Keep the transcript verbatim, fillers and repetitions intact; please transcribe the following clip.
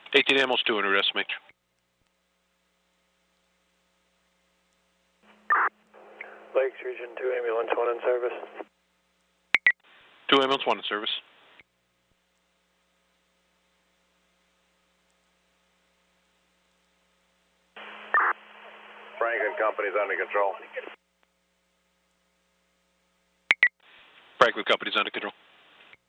eighteen ambulance two under estimate. Lakes Region two ambulance one in service. two ambulance one in service. Franklin Company's under control. Franklin Company's under control.